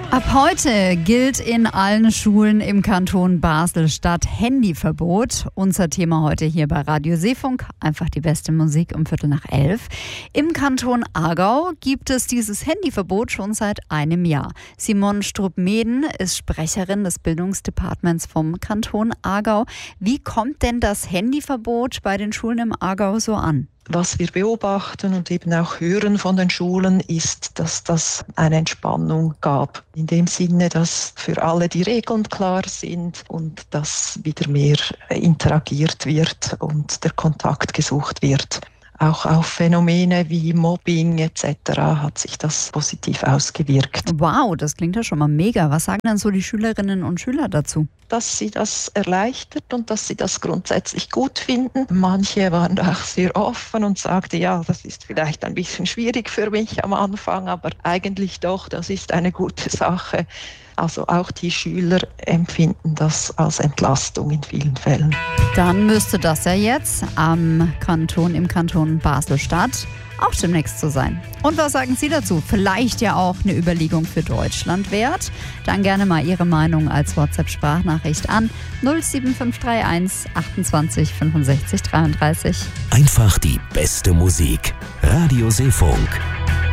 Ab heute gilt in allen Schulen im Kanton Basel-Stadt Handyverbot. Unser Thema heute hier bei Radio Seefunk. Einfach die beste Musik um 10:45. Im Kanton Aargau gibt es dieses Handyverbot schon seit einem Jahr. Simone Strupp-Meden ist Sprecherin des Bildungsdepartements vom Kanton Aargau. Wie kommt denn das Handyverbot bei den Schulen im Aargau so an? Was wir beobachten und eben auch hören von den Schulen ist, dass das eine Entspannung gab. In dem Sinne, dass für alle die Regeln klar sind und dass wieder mehr interagiert wird und der Kontakt gesucht wird. Auch auf Phänomene wie Mobbing etc. hat sich das positiv ausgewirkt. Wow, das klingt ja schon mal mega. Was sagen dann so die Schülerinnen und Schüler dazu? Dass sie das erleichtert und dass sie das grundsätzlich gut finden. Manche waren auch sehr offen und sagten, ja, das ist vielleicht ein bisschen schwierig für mich am Anfang, aber eigentlich doch, das ist eine gute Sache. Also auch die Schüler empfinden das als Entlastung in vielen Fällen. Dann müsste das ja jetzt im Kanton Basel-Stadt auch demnächst so sein. Und was sagen Sie dazu? Vielleicht ja auch eine Überlegung für Deutschland wert? Dann gerne mal Ihre Meinung als WhatsApp-Sprachnachricht an 07531 28 65 33. Einfach die beste Musik. Radio Seefunk.